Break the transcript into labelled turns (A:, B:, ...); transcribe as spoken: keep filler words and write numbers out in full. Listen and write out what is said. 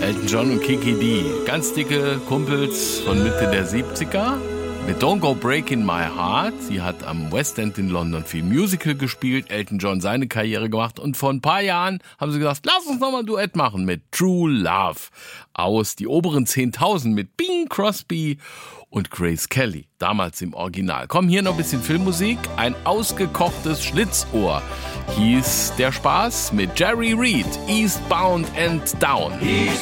A: Elton John und Kiki Dee, ganz dicke Kumpels von Mitte der siebziger. Mit Don't Go Breaking My Heart. Sie hat am West End in London viel Musical gespielt, Elton John seine Karriere gemacht und vor ein paar Jahren haben sie gesagt, lass uns nochmal ein Duett machen mit True Love aus Die oberen zehntausend mit Bing Crosby und Grace Kelly, damals im Original. Komm, hier noch ein bisschen Filmmusik, ein ausgekochtes Schlitzohr hieß der Spaß mit Jerry Reed, Eastbound and Down.